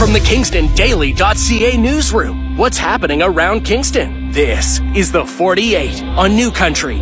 From the KingstonDaily.ca newsroom, what's happening around Kingston? This is the 48 on New Country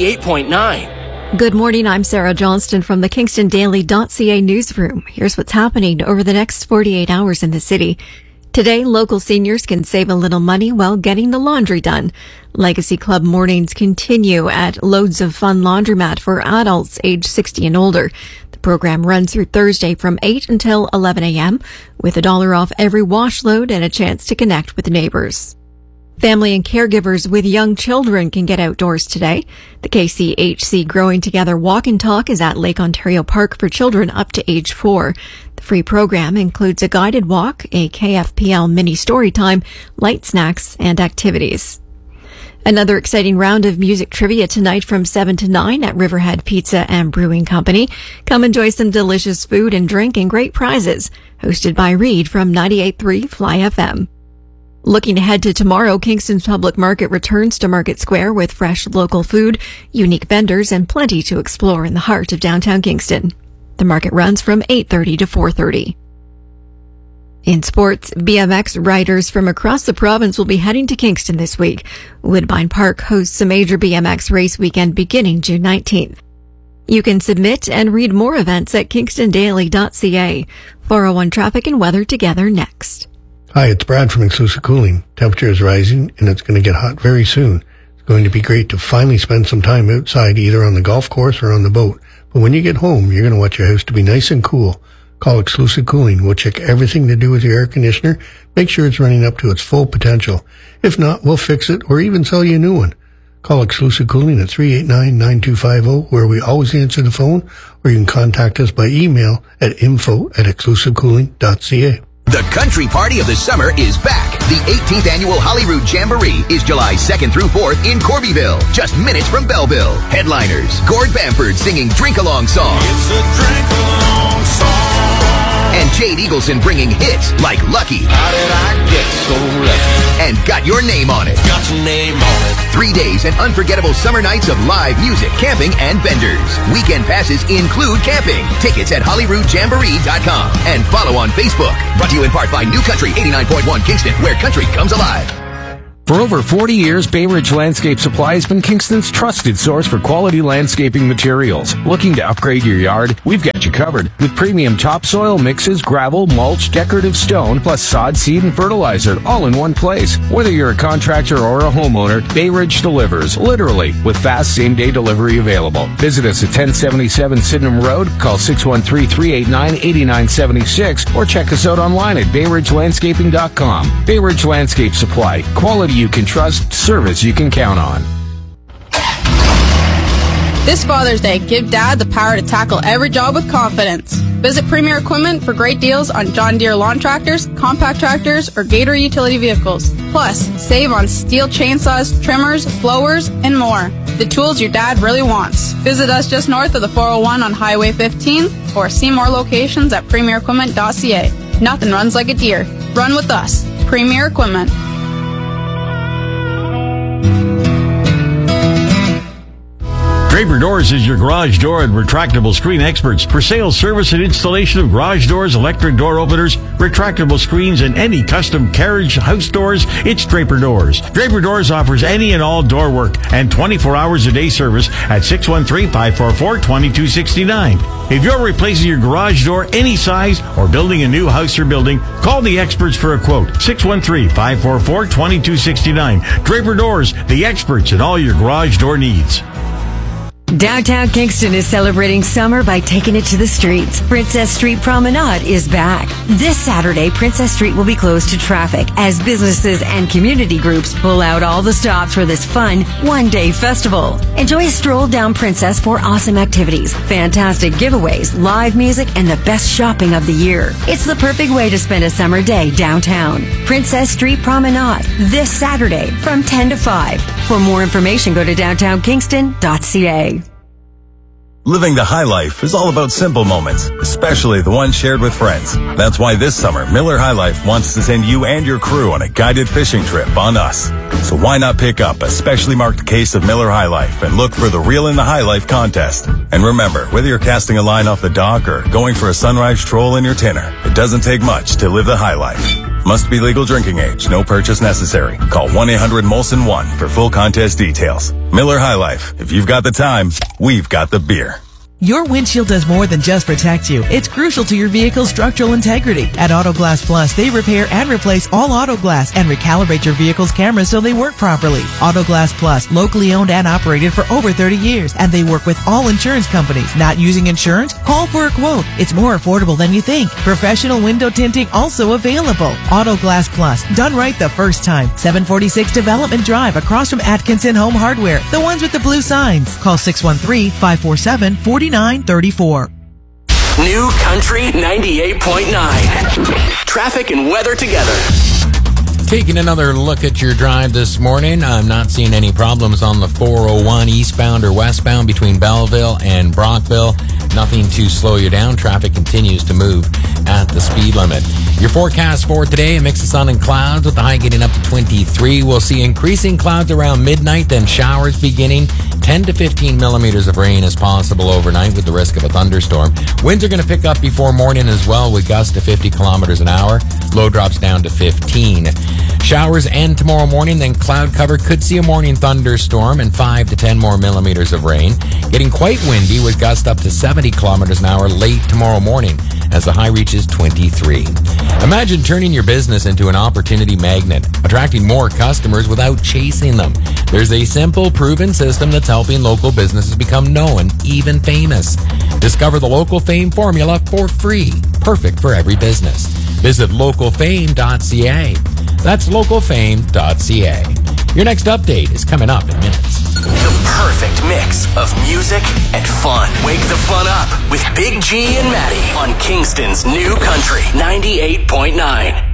98.9. Good morning, I'm Sarah Johnston from the KingstonDaily.ca newsroom. Here's what's happening over the next 48 hours in the city. Today, local seniors can save a little money while getting the laundry done. Legacy Club mornings continue at Loads of Fun Laundromat for adults age 60 and older. The program runs through Thursday from 8 until 11 a.m. with $1 off every wash load and a chance to connect with neighbors. Family and caregivers with young children can get outdoors today. The KCHC Growing Together Walk and Talk is at Lake Ontario Park for children up to age 4. The free program includes a guided walk, a KFPL mini story time, light snacks, and activities. Another exciting round of music trivia tonight from 7 to 9 at Riverhead Pizza and Brewing Company. Come enjoy some delicious food and drink and great prizes. Hosted by Reed from 98.3 Fly FM. Looking ahead to tomorrow, Kingston's Public Market returns to Market Square with fresh local food, unique vendors, and plenty to explore in the heart of downtown Kingston. The market runs from 8:30 to 4:30. In sports, BMX riders from across the province will be heading to Kingston this week. Woodbine Park hosts a major BMX race weekend beginning June 19th. You can submit and read more events at KingstonDaily.ca. 401 traffic and weather together next. Hi, it's Brad from Exclusive Cooling. Temperature is rising and it's going to get hot very soon. It's going to be great to finally spend some time outside, either on the golf course or on the boat. But when you get home, you're going to want your house to be nice and cool. Call Exclusive Cooling. We'll check everything to do with your air conditioner, make sure it's running up to its full potential. If not, we'll fix it or even sell you a new one. Call Exclusive Cooling at 389-9250, where we always answer the phone, or you can contact us by email at info@exclusivecooling.ca. The country party of the summer is back. The 18th annual Holyrood Jamboree is July 2nd through 4th in Corbyville, just minutes from Belleville. Headliners, Gord Bamford singing drink-along songs. It's a drink-along song. And Jade Eagleson bringing hits like Lucky. How did I get so lucky? And Got Your Name on It. Got your name on it. 3 days and unforgettable summer nights of live music, camping, and vendors. Weekend passes include camping. Tickets at HolyroodJamboree.com. And follow on Facebook. Brought to you in part by New Country 89.1 Kingston, where country comes alive. For over 40 years, Bay Ridge Landscape Supply has been Kingston's trusted source for quality landscaping materials. Looking to upgrade your yard? We've got you covered with premium topsoil mixes, gravel, mulch, decorative stone, plus sod, seed, and fertilizer, all in one place. Whether you're a contractor or a homeowner, Bay Ridge delivers, literally, with fast same-day delivery available. Visit us at 1077 Sydenham Road, call 613-389-8976, or check us out online at BayRidgeLandscaping.com. Bay Ridge Landscape Supply, quality you can trust, service you can count on. This Father's Day, give Dad the power to tackle every job with confidence. Visit Premier Equipment for great deals on John Deere lawn tractors, compact tractors, or Gator utility vehicles. Plus, save on steel chainsaws, trimmers, blowers, and more. The tools your dad really wants. Visit us just north of the 401 on Highway 15 or see more locations at premierequipment.ca. Nothing runs like a Deere. Run with us. Premier Equipment. Draper Doors is your garage door and retractable screen experts for sales, service, and installation of garage doors, electric door openers, retractable screens, and any custom carriage house doors. It's Draper Doors. Draper Doors offers any and all door work and 24 hours a day service at 613-544-2269. If you're replacing your garage door any size or building a new house or building, call the experts for a quote. 613-544-2269. Draper Doors, the experts in all your garage door needs. Downtown Kingston is celebrating summer by taking it to the streets. Princess Street Promenade is back. This Saturday, Princess Street will be closed to traffic as businesses and community groups pull out all the stops for this fun one-day festival. Enjoy a stroll down Princess for awesome activities, fantastic giveaways, live music, and the best shopping of the year. It's the perfect way to spend a summer day downtown. Princess Street Promenade, this Saturday from 10 to 5. For more information, go to downtownkingston.ca. Living the high life is all about simple moments, especially the ones shared with friends. That's why this summer, Miller High Life wants to send you and your crew on a guided fishing trip on us. So why not pick up a specially marked case of Miller High Life and look for the Reel in the High Life contest. And remember, whether you're casting a line off the dock or going for a sunrise stroll in your tinner, the doesn't take much to live the high life. Must be legal drinking age. No purchase necessary. Call 1-800-MOLSON-1 for full contest details. Miller High Life. If you've got the time, we've got the beer. Your windshield does more than just protect you. It's crucial to your vehicle's structural integrity. At Autoglass Plus, they repair and replace all auto glass and recalibrate your vehicle's cameras so they work properly. Autoglass Plus, locally owned and operated for over 30 years, and they work with all insurance companies. Not using insurance? Call for a quote. It's more affordable than you think. Professional window tinting also available. Autoglass Plus, done right the first time. 746 Development Drive, across from Atkinson Home Hardware, the ones with the blue signs. Call 613-547-4934. New Country 98.9. Traffic and weather together. Taking another look at your drive this morning, I'm not seeing any problems on the 401 eastbound or westbound between Belleville and Brockville. Nothing to slow you down. Traffic continues to move at the speed limit. Your forecast for today, a mix of sun and clouds with the high getting up to 23. We'll see increasing clouds around midnight, then showers beginning. 10 to 15 millimeters of rain is possible overnight with the risk of a thunderstorm. Winds are going to pick up before morning as well with gusts to 50 kilometers an hour. Low drops down to 15. Showers end tomorrow morning, then cloud cover. Could see a morning thunderstorm and 5 to 10 more millimeters of rain. Getting quite windy with gusts up to 70 kilometers an hour late tomorrow morning as the high reaches 23. Imagine turning your business into an opportunity magnet, attracting more customers without chasing them. There's a simple, proven system that's helping local businesses become known, even famous. Discover the Local Fame formula for free, perfect for every business. Visit localfame.ca. That's localfame.ca. Your next update is coming up in minutes. The perfect mix of music and fun. Wake the fun up with Big G and Maddie on Kingston's New Country 98.9.